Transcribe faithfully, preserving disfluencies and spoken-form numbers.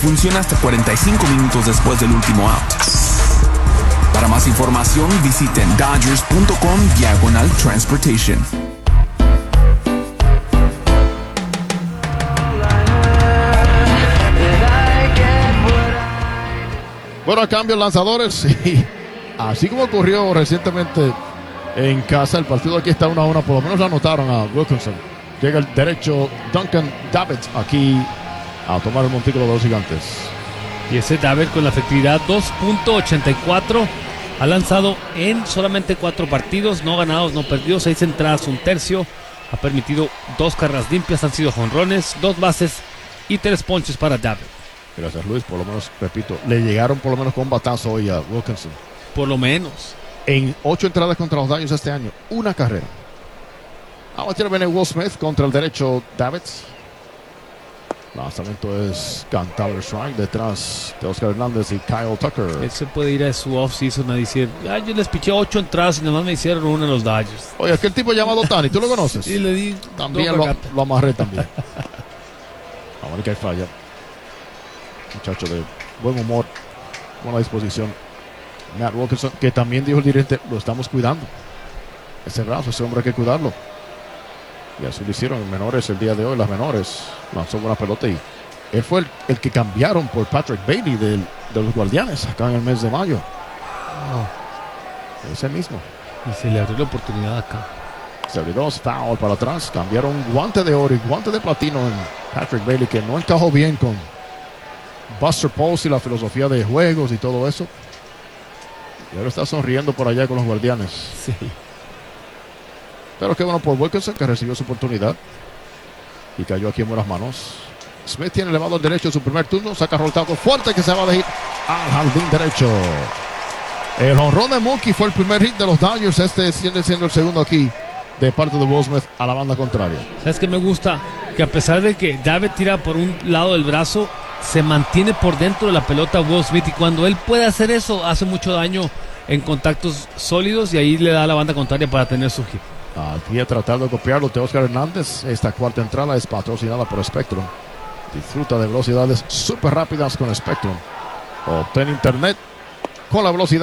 funciona hasta cuarenta y cinco minutos después del último out. Para más información, visiten dodgers.com diagonal transportation. Bueno, cambios lanzadores y así como ocurrió recientemente en casa, el partido aquí está uno a uno, por lo menos anotaron a Wilkinson. Llega el derecho Duncan David aquí a tomar el montículo de los Gigantes. Y ese David con la efectividad dos punto ochenta y cuatro ha lanzado en solamente cuatro partidos, no ganados, no perdidos, seis entradas, un tercio, ha permitido dos carreras limpias, han sido jonrones, dos bases y tres ponches para David. Gracias, Luis. Por lo menos, repito, le llegaron por lo menos con un batazo hoy a Wilkinson. Por lo menos. En ocho entradas contra los Dodgers este año, una carrera. Ahora tiene viene Will Smith contra el derecho Davids. Lanzamiento es cantado strike detrás de Oscar Hernández y Kyle Tucker. Él se puede ir a su off-season a decir, ah, yo les piché ocho entradas y nada más me hicieron una a los Dodgers. Oye, aquel tipo llamado Tani, ¿tú lo conoces? Sí, le di. También lo, lo amarré también. Vamos a ver que hay falla. Muchacho de buen humor, buena disposición. Matt Wilkinson, que también dijo el dirigente, lo estamos cuidando. Ese brazo, ese hombre hay que cuidarlo. Y así lo hicieron en menores el día de hoy. Las menores lanzó buena pelota y él fue el, el que cambiaron por Patrick Bailey del, de los Guardianes acá en el mes de mayo. Oh. Ese mismo. Y se le abrió la oportunidad acá. Se abrió dos foul para atrás. Cambiaron guante de oro y guante de platino en Patrick Bailey, que no encajó bien con Buster Posey, la filosofía de juegos y todo eso. Y ahora está sonriendo por allá con los Guardianes. Sí. Pero qué bueno por Wilkinson, que recibió su oportunidad y cayó aquí en buenas manos. Smith tiene elevado al derecho en su primer turno. Saca roltado fuerte que se va a ir al jardín derecho. El jonrón de Mookie fue el primer hit de los Dodgers. Este sigue siendo el segundo aquí de parte de Will Smith a la banda contraria. ¿Sabes qué me gusta? Que a pesar de que David tira por un lado del brazo, se mantiene por dentro de la pelota Will Smith, y cuando él puede hacer eso hace mucho daño en contactos sólidos, y ahí le da a la banda contraria para tener su hit. Aquí a tratar de copiarlo de Oscar Hernández. Esta cuarta entrada es patrocinada por Spectrum. Disfruta de velocidades súper rápidas con Spectrum. Obtén internet con la velocidad